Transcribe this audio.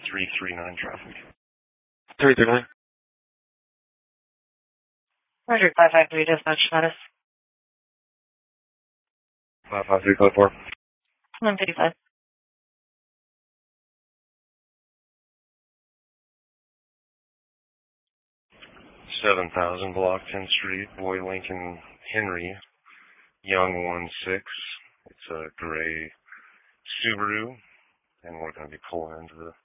339 traffic. 339. Roger, 553 dispatch status. 553 code 4. 155. 7000 Block 10th Street, Boy Lincoln Henry, Young 16. It's a gray Subaru, and we're going to be pulling into the